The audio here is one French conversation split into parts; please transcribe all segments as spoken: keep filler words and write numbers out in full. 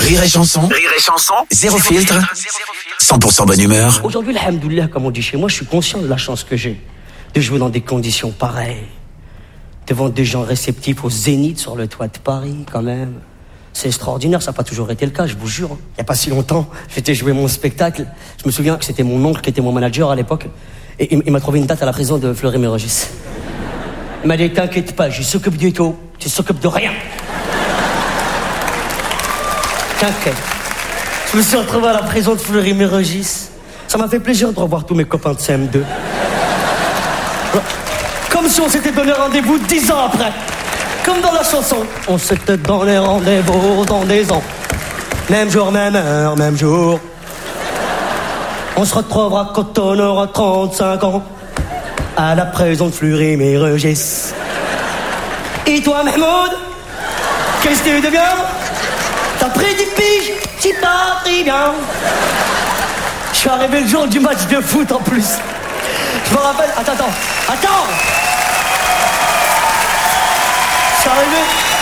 Rire et chanson. Rire et chanson. Zéro filtre. cent pour cent bonne humeur. Aujourd'hui, alhamdoulilah, comme on dit chez moi, je suis conscient de la chance que j'ai de jouer dans des conditions pareilles, devant des gens réceptifs au Zénith sur le toit de Paris, quand même. C'est extraordinaire, ça n'a pas toujours été le cas, je vous jure. Il n'y a pas si longtemps, j'étais joué mon spectacle. Je me souviens que c'était mon oncle qui était mon manager à l'époque. Et il, il m'a trouvé une date à la prison de Fleury-Mérogis. Il m'a dit, t'inquiète pas, je s'occupe du tout, tu s'occupes de rien. T'inquiète. Je me suis retrouvé à la prison de Fleury-Mérogis. Ça m'a fait plaisir de revoir tous mes copains de C M deux. Comme si on s'était donné rendez-vous dix ans après. Comme dans la chanson. On s'était donné rendez-vous dans des ans. Même jour, même heure, même jour. On se retrouvera quand on aura trente-cinq ans. À la prison de Fleury-Mérogis. Et toi, Mahmoud? Qu'est-ce que tu deviens? T'as pris dix piges? Tu t'as pris bien. Je suis arrivé le jour du match de foot en plus. Je me rappelle... Attends, attends, attends. Je suis arrivé...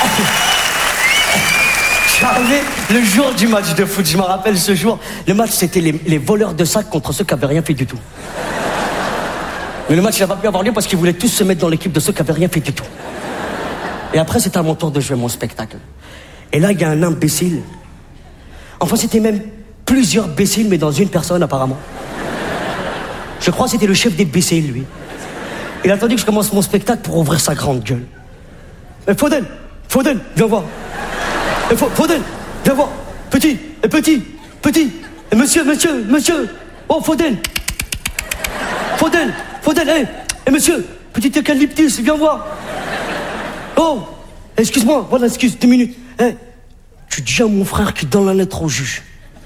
Je suis arrivé le jour du match de foot. Je me rappelle ce jour. Le match, c'était les, les voleurs de sacs contre ceux qui n'avaient rien fait du tout. Mais le match n'a pas pu avoir lieu parce qu'ils voulaient tous se mettre dans l'équipe de ceux qui n'avaient rien fait du tout. Et après, c'était à mon tour de jouer mon spectacle. Et là, il y a un imbécile. Enfin, c'était même plusieurs imbéciles, mais dans une personne, apparemment. Je crois que c'était le chef des imbéciles, lui. Il a attendu que je commence mon spectacle pour ouvrir sa grande gueule. Eh, Faudel, Faudel, viens voir. Eh, Faudel, viens voir. Petit, eh, petit, petit. Eh, monsieur, monsieur, monsieur. Oh, Faudel. Faudel, Faudel, eh, eh, monsieur. Petit eucalyptus, viens voir. Oh, excuse-moi, voilà, excuse, deux minutes. Eh, tu dis à mon frère qu'il donne la lettre au juge.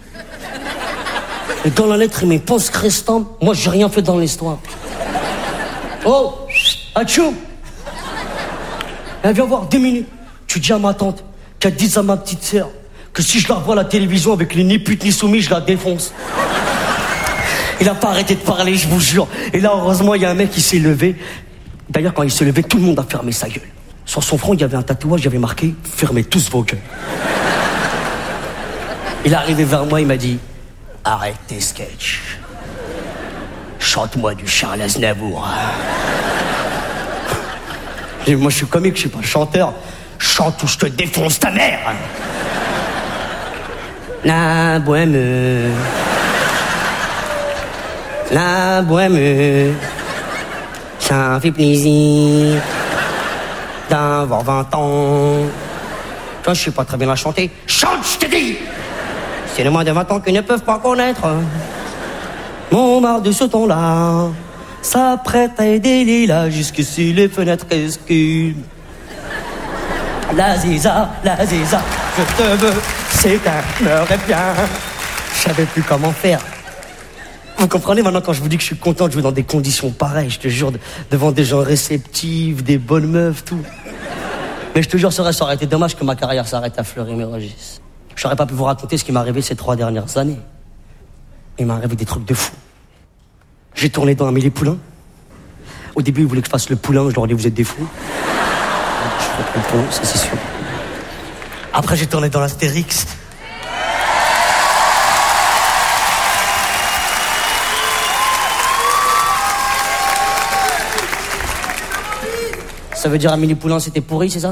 Et dans la lettre, il met pense restant. Moi, j'ai rien fait dans l'histoire. Oh, achou. Elle vient voir, deux minutes. Tu dis à ma tante qu'elle dise à ma petite sœur que si je la vois à la télévision avec les ni putes ni soumis, je la défonce. Il a pas arrêté de parler, je vous jure. Et là, heureusement, il y a un mec qui s'est levé. D'ailleurs, quand il s'est levé, tout le monde a fermé sa gueule. Sur son front, il y avait un tatouage, il y avait marqué « Fermez tous vos gueules ». Il est arrivé vers moi, il m'a dit « Arrête tes sketchs. Chante-moi du Charles Aznavour. » J'ai dit « Moi, je suis comique, je suis pas chanteur. Chante ou je te défonce ta mère. » La bohème, la bohème, ça fait plaisir d'avoir vingt ans. Toi, je sais pas très bien la chanter. Chante, je te dis. C'est les moins de vingt ans qui ne peuvent pas connaître mon marre de ce ton-là. S'apprête à aider les là jusqu'ici les fenêtres resculent. La ziza, la ziza, je te veux, c'est un meurez bien. Je savais plus comment faire. Vous comprenez maintenant quand je vous dis que je suis content de jouer dans des conditions pareilles, je te jure, devant des gens réceptifs, des bonnes meufs, tout. Mais je te jure, ça aurait été dommage que ma carrière s'arrête à Fleury-Mérogis. Je n'aurais pas pu vous raconter ce qui m'est arrivé ces trois dernières années. Il m'est arrivé des trucs de fou. J'ai tourné dans Amélie Poulain. Au début, ils voulaient que je fasse le poulain, je leur ai dit, vous êtes des fous. Je ferai le poulain, ça c'est sûr. Après, j'ai tourné dans l'Astérix. Ça veut dire Amélie Poulain, c'était pourri, c'est ça?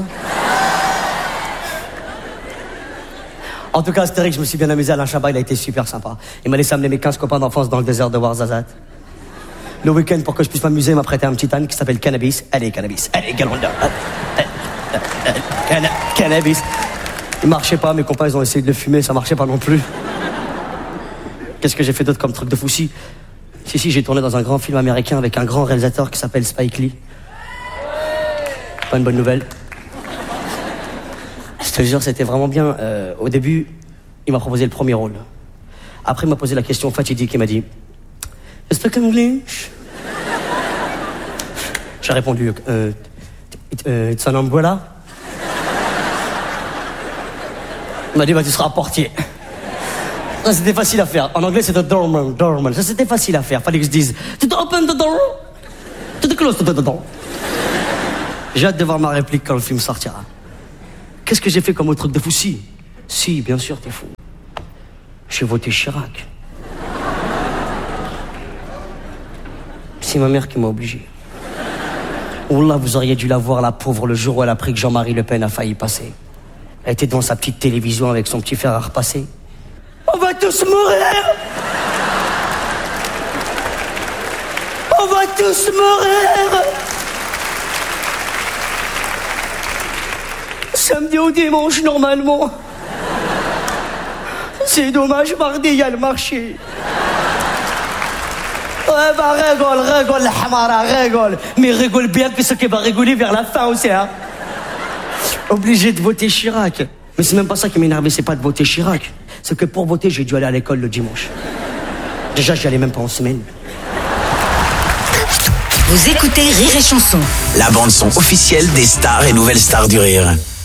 En tout cas, Astérix, je me suis bien amusé. Alain Chabat, il a été super sympa. Il m'a laissé amener mes quinze copains d'enfance dans le désert de Ouarzazate. Le week-end, pour que je puisse m'amuser, il m'a prêté un petit âne qui s'appelle Cannabis. Allez, Cannabis. Allez, Galanda. Cannabis. Il marchait pas, mes copains, ils ont essayé de le fumer, ça marchait pas non plus. Qu'est-ce que j'ai fait d'autre comme truc de fou? Si, si, si, j'ai tourné dans un grand film américain avec un grand réalisateur qui s'appelle Spike Lee. Pas une bonne nouvelle. Je te jure, c'était vraiment bien. Euh, au début, il m'a proposé le premier rôle. Après, il m'a posé la question fatidique. Il m'a dit « Speak English ?» J'ai répondu euh, « It's an umbrella ?» Il m'a dit bah, « Tu seras portier. » Ça, c'était facile à faire. En anglais, c'était « doorman, doorman ». Ça, c'était facile à faire. Fallait que je dise « To open the door, to close the door ». J'ai hâte de voir ma réplique quand le film sortira. Qu'est-ce que j'ai fait comme autre truc de fou? Si, si, bien sûr, t'es fou. J'ai voté Chirac. C'est ma mère qui m'a obligé. Wallah, vous auriez dû la voir, la pauvre, le jour où elle a appris que Jean-Marie Le Pen a failli passer. Elle était devant sa petite télévision avec son petit fer à repasser. On va tous mourir! On va tous mourir! Samedi au dimanche, normalement. C'est dommage, mardi, il y a le marché. Ouais, bah, rigole, rigole, la hamara, rigole. Mais rigole bien que ce qui va rigoler vers la fin aussi, hein. Obligé de voter Chirac. Mais c'est même pas ça qui m'énervait, c'est pas de voter Chirac. C'est que pour voter, j'ai dû aller à l'école le dimanche. Déjà, j'y allais même pas en semaine. Vous écoutez Rire et Chanson. La bande son officielle des stars et nouvelles stars du rire.